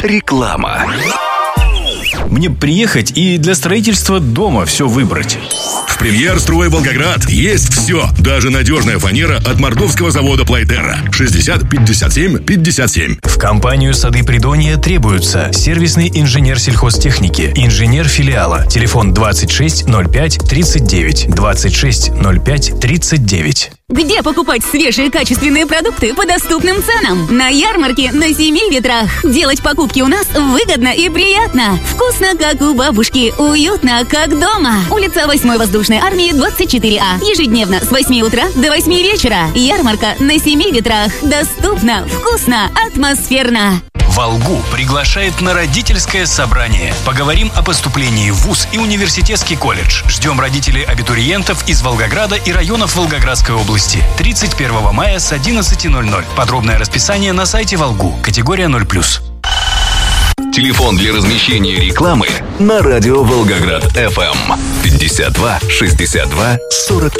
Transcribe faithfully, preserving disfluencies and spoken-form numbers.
Реклама. Мне приехать и для строительства дома все выбрать. В «Премьер-строй Волгоград» есть все. Даже надежная фанера от мордовского завода «Плайтерра». шестьдесят пятьдесят семь пятьдесят семь. В компанию «Сады Придонья» требуются сервисный инженер сельхозтехники, инженер филиала. Телефон двадцать шесть ноль пять тридцать девять. двадцать шесть ноль пять тридцать девять. Где покупать свежие качественные продукты по доступным ценам? На ярмарке на Семи Ветрах. Делать покупки у нас выгодно и приятно. Вкусно, как у бабушки. Уютно, как дома. Улица восьмой воздушной армии, двадцать четыре А. Ежедневно с восьми утра до восьми вечера. Ярмарка на Семи Ветрах. Доступно, вкусно, атмосферно. Волгу приглашает на родительское собрание. Поговорим о поступлении в вуз и университетский колледж. Ждем родителей абитуриентов из Волгограда и районов Волгоградской области. тридцать первого мая с одиннадцати ноль-ноль. Подробное расписание на сайте Волгу. Категория ноль плюс. Телефон для размещения рекламы на радио Волгоград эф эм пятьдесят два шестьдесят два сорок четыре.